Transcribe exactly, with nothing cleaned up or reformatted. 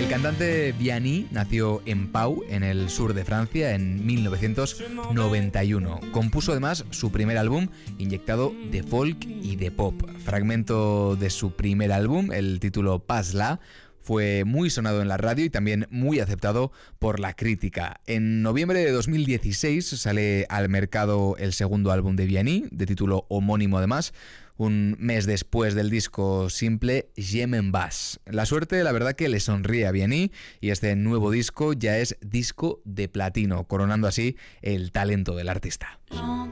El cantante Vianney nació en Pau, en el sur de Francia, en mil novecientos noventa y uno. Compuso además su primer álbum inyectado de folk y de pop. Fragmento de su primer álbum, el título Pas-la, fue muy sonado en la radio y también muy aceptado por la crítica. En noviembre de dos mil dieciséis sale al mercado el segundo álbum de Vianney, de título homónimo además, un mes después del disco simple Je m'en vas. La suerte, la verdad, que le sonríe a Vianney y este nuevo disco ya es disco de platino, coronando así el talento del artista.